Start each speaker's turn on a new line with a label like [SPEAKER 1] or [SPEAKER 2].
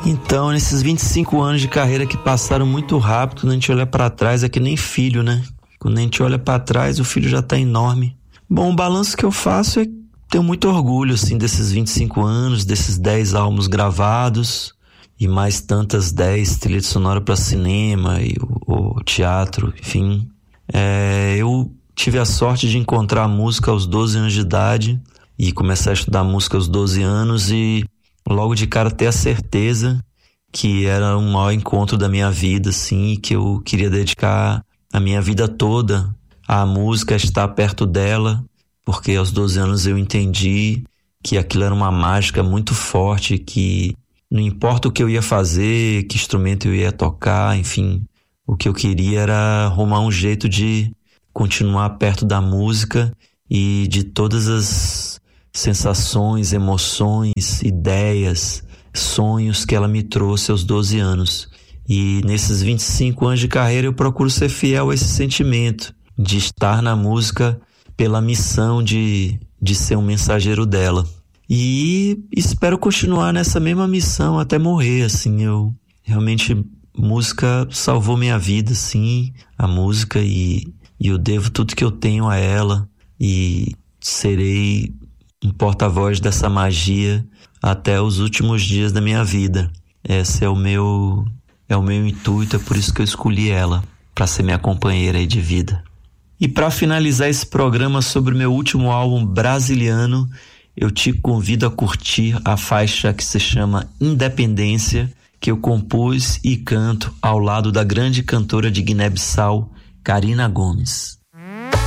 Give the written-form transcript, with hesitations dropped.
[SPEAKER 1] Então, nesses 25 anos de carreira que passaram muito rápido, quando a gente olha para trás, é que nem filho, né? Quando a gente olha para trás, o filho já tá enorme. Bom, o balanço que eu faço é que tenho muito orgulho, assim, desses 25 anos, desses 10 álbuns gravados e mais tantas 10 trilhas sonoras para cinema e o teatro, enfim. Eu tive a sorte de encontrar a música aos 12 anos de idade e começar a estudar música aos 12 anos e logo de cara ter a certeza que era um maior encontro da minha vida, assim, que eu queria dedicar a minha vida toda à música, a estar perto dela, porque aos 12 anos eu entendi que aquilo era uma mágica muito forte, que não importa o que eu ia fazer, que instrumento eu ia tocar, enfim, o que eu queria era arrumar um jeito de continuar perto da música e de todas as sensações, emoções, ideias, sonhos que ela me trouxe aos 12 anos. E nesses 25 anos de carreira eu procuro ser fiel a esse sentimento de estar na música pela missão de ser um mensageiro dela. E espero continuar nessa mesma missão até morrer, assim. Eu realmente, música salvou minha vida, assim, a música, e eu devo tudo que eu tenho a ela e serei um porta-voz dessa magia até os últimos dias da minha vida. Esse é o meu intuito, é por isso que eu escolhi ela, para ser minha companheira aí de vida. E para finalizar esse programa sobre o meu último álbum brasiliano, eu te convido a curtir a faixa que se chama Independência, que eu compus e canto ao lado da grande cantora de Guiné-Bissau, Karina Gomes.